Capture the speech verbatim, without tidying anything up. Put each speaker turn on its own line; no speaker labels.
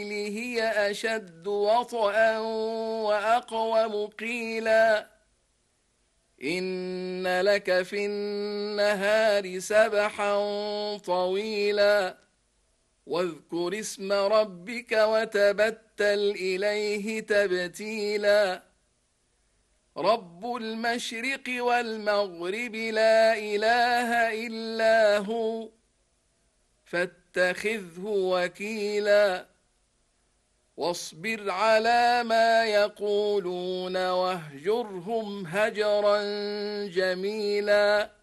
هي أشد وطئا وأقوم قيلا إن لك في النهار سبحا طويلا واذكر اسم ربك وتبتل إليه تبتيلا رب المشرق والمغرب لا إله إلا هو فاتخذه وكيلا واصبر على ما يقولون واهجرهم هجرا جميلا